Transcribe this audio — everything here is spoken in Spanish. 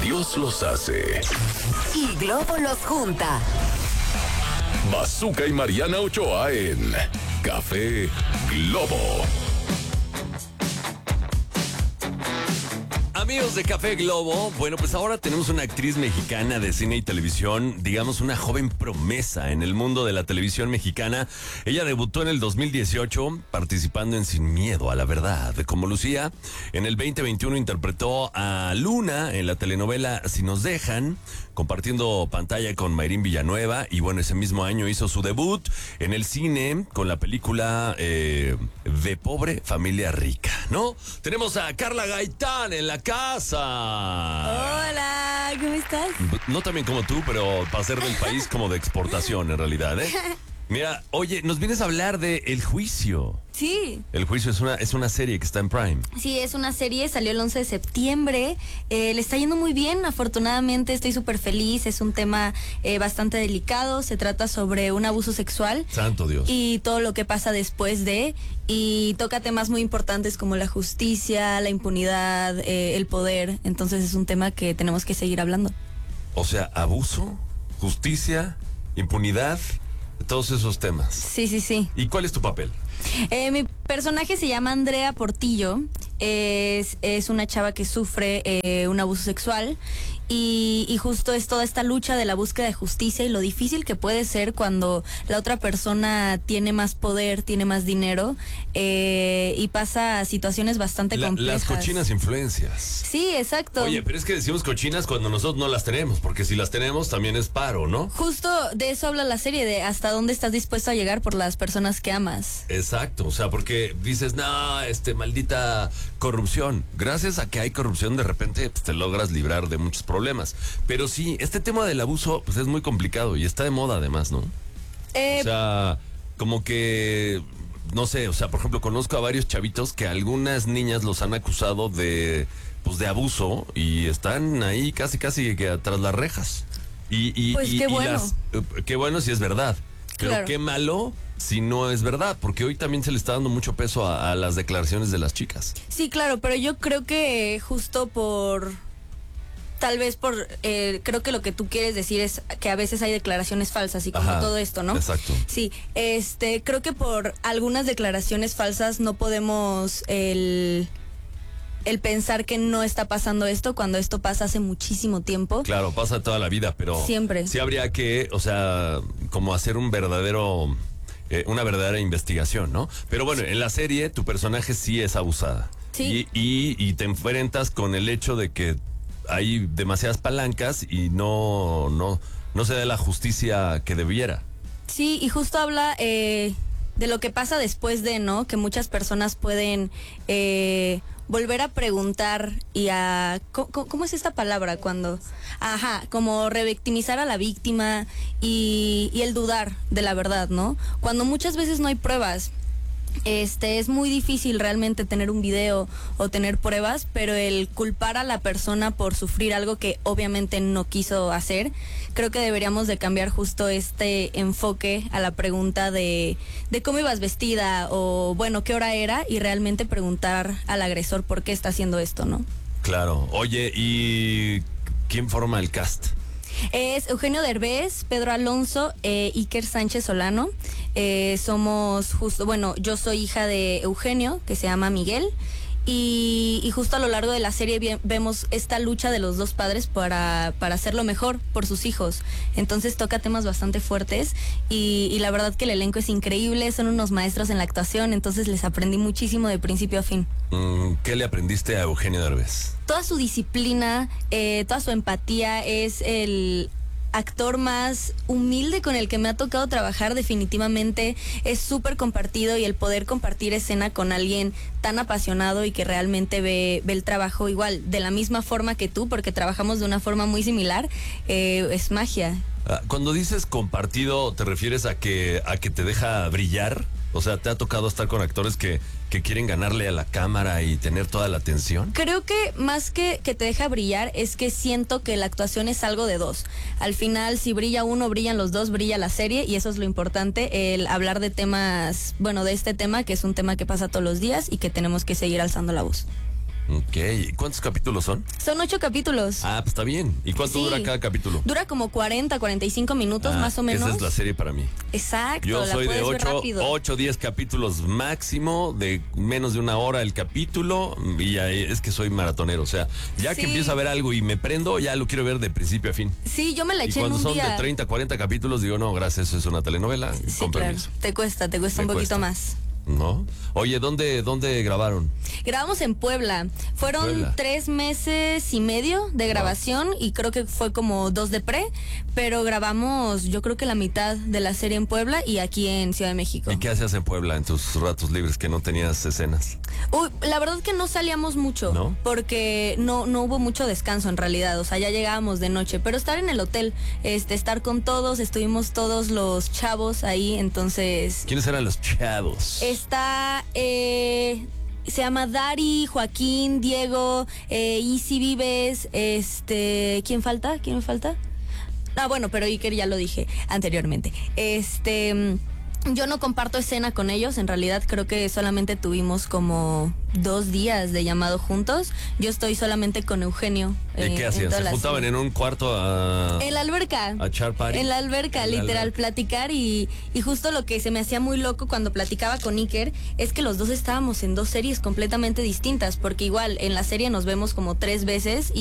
Dios los hace y Globo los junta. Bazooka y Mariana Ochoa en Café Globo. Amigos de Café Globo, bueno, pues ahora tenemos una actriz mexicana de cine y televisión, digamos una joven promesa en el mundo de la televisión mexicana. Ella debutó en el 2018 participando en Sin Miedo a la Verdad. Como Lucía, en el 2021 interpretó a Luna en la telenovela Si Nos Dejan, compartiendo pantalla con Mayrín Villanueva. Y bueno, ese mismo año hizo su debut en el cine con la película De Pobre Familia Rica, ¿no? Tenemos a Carla Gaitán en la casa. Hola, ¿cómo estás? No tan bien como tú, pero para ser del país como de exportación en realidad, ¿eh? Mira, oye, nos vienes a hablar de El Juicio. Sí. El Juicio es una serie que está en Prime. Sí, es una serie, salió el 11 de septiembre. Le está yendo muy bien, afortunadamente estoy súper feliz. Es un tema bastante delicado. Se trata sobre un abuso sexual. Santo Dios. Y todo lo que pasa después de. Y toca temas muy importantes como la justicia, la impunidad, el poder. Entonces es un tema que tenemos que seguir hablando. O sea, abuso, justicia, impunidad, todos esos temas. Sí, sí, sí. ¿Y cuál es tu papel? Mi personaje se llama Andrea Portillo. Es una chava que sufre un abuso sexual y justo es toda esta lucha de la búsqueda de justicia y lo difícil que puede ser cuando la otra persona tiene más poder, tiene más dinero y pasa situaciones bastante complejas. Las cochinas influencias. Sí, exacto. Oye, pero es que decimos cochinas cuando nosotros no las tenemos, porque si las tenemos también es paro, ¿no? Justo de eso habla la serie, de hasta dónde estás dispuesto a llegar por las personas que amas. Exacto, o sea, porque dices, no, maldita corrupción. Gracias a que hay corrupción, de repente pues, te logras librar de muchos problemas. Pero sí, este tema del abuso, pues es muy complicado y está de moda además, ¿no? O sea, como que, no sé, o sea, por ejemplo, conozco a varios chavitos que algunas niñas los han acusado de, pues, de abuso y están ahí casi que tras las rejas. Pues qué bueno. Qué bueno si es verdad. Pero Claro. qué malo si no es verdad, porque hoy también se le está dando mucho peso a las declaraciones de las chicas. Sí, claro, pero yo creo que justo tal vez creo que lo que tú quieres decir es que a veces hay declaraciones falsas y como Ajá, todo esto, ¿no? exacto. Sí, creo que por algunas declaraciones falsas no podemos el pensar que no está pasando esto cuando esto pasa hace muchísimo tiempo. Claro, pasa toda la vida, pero Siempre. sí habría que, o sea, como hacer una verdadera investigación, ¿no? Pero bueno, en la serie tu personaje sí es abusada. Sí. Y te enfrentas con el hecho de que hay demasiadas palancas y no se da la justicia que debiera. Sí, y justo habla de lo que pasa después de, ¿no? Que muchas personas pueden volver a preguntar y a... ¿Cómo es esta palabra? Cuando... Ajá, como revictimizar a la víctima y el dudar de la verdad, ¿no? Cuando muchas veces no hay pruebas. Es muy difícil realmente tener un video o tener pruebas, pero el culpar a la persona por sufrir algo que obviamente no quiso hacer, creo que deberíamos de cambiar justo este enfoque a la pregunta de cómo ibas vestida o bueno, qué hora era y realmente preguntar al agresor por qué está haciendo esto, ¿no? Claro. Oye, ¿y quién forma el cast? Es Eugenio Derbez, Pedro Alonso, Iker Sánchez Solano. Somos justo, bueno, yo soy hija de Eugenio, que se llama Miguel, y justo a lo largo de la serie vemos esta lucha de los dos padres para hacerlo mejor por sus hijos. Entonces toca temas bastante fuertes y la verdad que el elenco es increíble, son unos maestros en la actuación, entonces les aprendí muchísimo de principio a fin. ¿Qué le aprendiste a Eugenio Derbez? Toda su disciplina, toda su empatía, es el actor más humilde con el que me ha tocado trabajar. Definitivamente es súper compartido y el poder compartir escena con alguien tan apasionado y que realmente ve el trabajo igual, de la misma forma que tú, porque trabajamos de una forma muy similar, es magia. Cuando dices compartido, ¿te refieres a que te deja brillar? O sea, ¿te ha tocado estar con actores que quieren ganarle a la cámara y tener toda la atención? Creo que más que te deja brillar, es que siento que la actuación es algo de dos. Al final, si brilla uno, brillan los dos, brilla la serie, y eso es lo importante, el hablar de temas, bueno, de este tema, que es un tema que pasa todos los días y que tenemos que seguir alzando la voz. Ok, ¿cuántos capítulos son? Son 8 capítulos. Ah, pues está bien. ¿Y cuánto Sí. dura cada capítulo? Dura como 40, 45 minutos más o menos. Esa es la serie para mí. Exacto, Yo la soy de puedes ver 8, rápido. 10 capítulos máximo, de menos de una hora el capítulo, y ya es que soy maratonero, o sea, ya que Sí. empiezo a ver algo y me prendo, ya lo quiero ver de principio a fin. Sí, yo me la Y eché en cuando un son día. de 30, 40 capítulos, digo, no, gracias, eso es una telenovela, Sí, con claro. permiso. Te cuesta Me un poquito cuesta. más. ¿No? Oye, ¿dónde grabaron? Grabamos en Puebla. Fueron Puebla. 3 meses y medio de grabación y creo que fue como 2 de pre, pero grabamos yo creo que la mitad de la serie en Puebla y aquí en Ciudad de México. ¿Y qué hacías en Puebla en tus ratos libres que no tenías escenas? Uy, la verdad que no salíamos mucho, ¿No? porque no hubo mucho descanso en realidad, o sea, ya llegábamos de noche, pero estar en el hotel, estar con todos, estuvimos todos los chavos ahí, entonces ¿Quiénes eran los chavos? está, se llama Dari, Joaquín, Diego, Isi Vives, ¿quién falta? ¿Quién me falta? Ah, bueno, pero Iker ya lo dije anteriormente. Yo no comparto escena con ellos, en realidad creo que solamente tuvimos como 2 días de llamado juntos. Yo estoy solamente con Eugenio. ¿Y qué hacían? toda ¿Se la juntaban serie. en un cuarto a...? En la alberca. ¿A echar party? En la alberca, En la literal, alberca. platicar y justo lo que se me hacía muy loco cuando platicaba con Iker es que los dos estábamos en 2 series completamente distintas, porque igual en la serie nos vemos como 3 veces